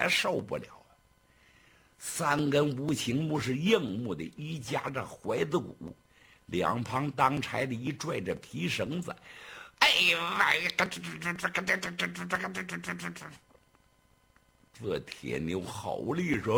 也受不了。三根无情木是硬木的，一夹着怀子骨，两旁当差的一拽着皮绳子。哎呀，这铁牛吼了一声，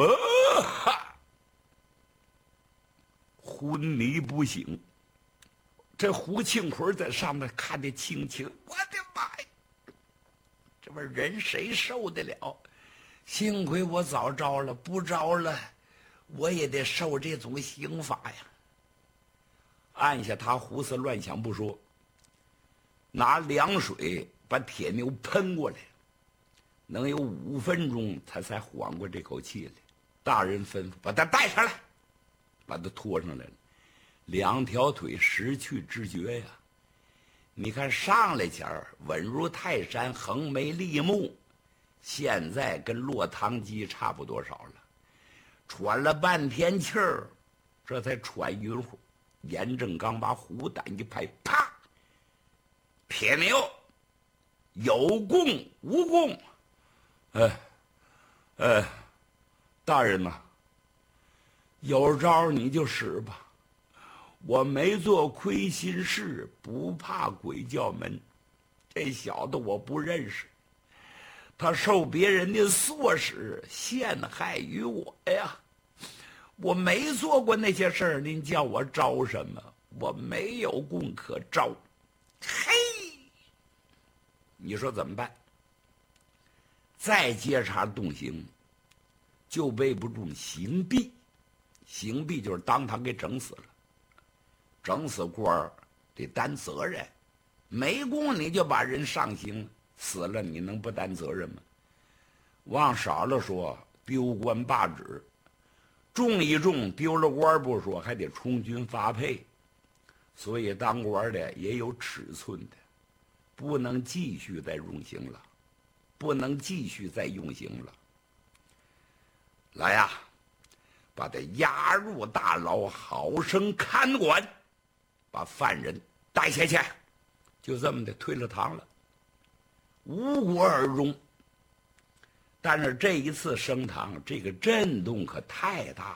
昏迷不醒。这胡庆奎在上面看得清清，我的妈呀！这玩意人谁受得了？幸亏我早招了，不招了，我也得受这种刑罚呀。按下他胡思乱想不说，拿凉水把铁牛喷过来，能有5分钟，他才缓过这口气来。大人吩咐把他带上来，把他拖上来了。2条腿失去知觉呀！你看上来前儿稳如泰山，横眉立目，现在跟落汤鸡差不多少了。喘了半天气儿，这才喘匀乎。严正刚把虎胆一拍，啪！铁牛，有功无功？大人呐，有招你就使吧。我没做亏心事，不怕鬼叫门。这小子我不认识，他受别人的唆使，陷害于我呀。我没做过那些事儿，您叫我招什么？我没有功可招。嘿，你说怎么办？再接茬动刑，就背不住刑毙。刑毙就是当堂给整死了。整死官儿得担责任，没功你就把人上刑，死了你能不担责任吗？往少了说，丢官罢职；重一重，丢了官不说，还得充军发配。所以当官的也有尺寸的，不能继续再用刑了，不能继续再用刑了。来呀，把他押入大牢，好生看管。把犯人带下去，就这么的推了堂了，无果而终。但是这一次升堂，这个震动可太大了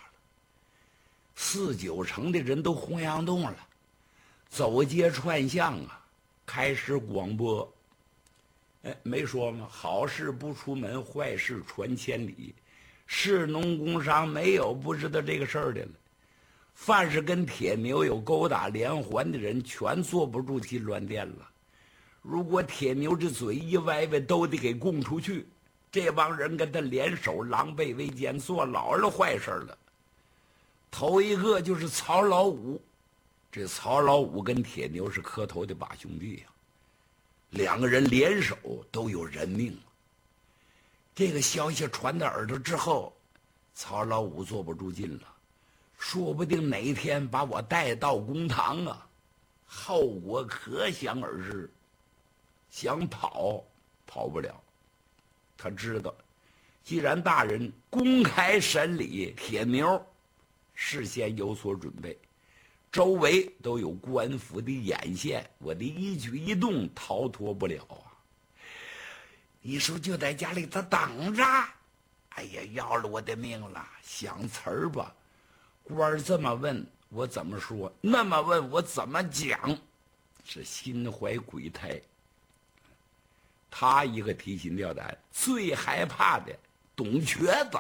，4、9成的人都洪阳洞了，走街串巷啊，开始广播。没说吗？好事不出门，坏事传千里。士农工商没有不知道这个事儿的了。凡是跟铁牛有勾打连环的人，全坐不住金銮殿了。如果铁牛这嘴一歪歪，都得给供出去。这帮人跟他联手，狼狈为奸，做老了坏事了。头一个就是曹老五，这曹老五跟铁牛是磕头的把兄弟呀，2个人联手都有人命。这个消息传到耳朵之后，曹老五坐不住劲了。说不定哪一天把我带到公堂啊，后果可想而知。想跑不了，他知道，既然大人公开审理铁牛，事先有所准备，周围都有官府的眼线，我的一举一动逃脱不了啊。你说就在家里头等着，哎呀，要了我的命了！想词儿吧。官儿这么问我怎么说，那么问我怎么讲，是心怀鬼胎。他一个提心吊胆，最害怕的董瘸子。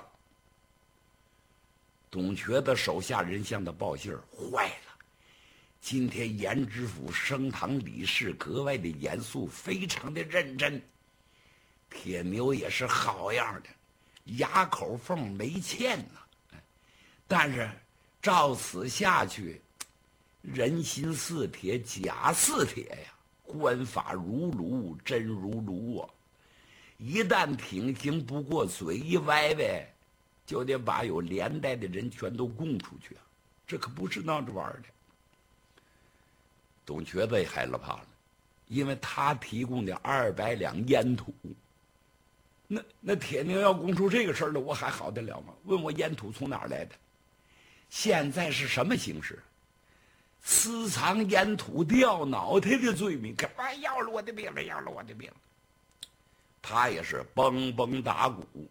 董瘸子手下人向他报信儿，坏了，今天严知府升堂理事格外的严肃，非常的认真。铁牛也是好样的，哑口缝没欠呐。但是照此下去，人心似铁，假似铁呀，官法如炉，真如炉啊！一旦挺刑不过，嘴一歪歪，就得把有连带的人全都供出去啊！这可不是闹着玩的。董瘸子也害了怕了，因为他提供的200两烟土，那铁牛要供出这个事儿来，我还好得了吗？问我烟土从哪儿来的？现在是什么形势？私藏烟土掉脑袋的罪名，要了我的命了，要了我的命了！他也是蹦蹦打鼓，